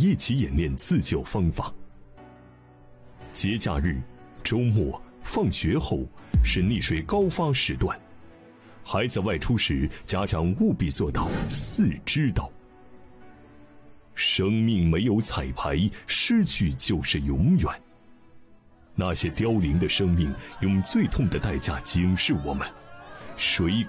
一起演练自救方法。节假日、周末、放学后是溺水高发时段，孩子外出时，家长务必做到4知道。生命没有彩排，失去就是永远。那些凋零的生命，用最痛的代价警示我们：谁